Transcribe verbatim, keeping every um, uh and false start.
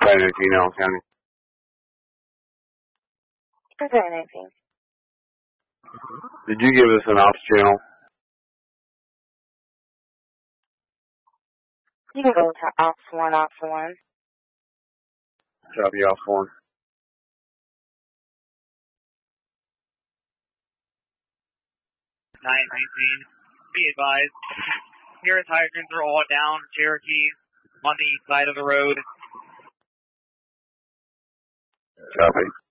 Friday nineteen, Allen County. Friday nineteen. Did you give us an ops channel? You can go to Ops one, Ops one. Copy, Ops one. nine nineteen, be advised, here hydrants are all down, Cherokee, on the east side of the road. Copy.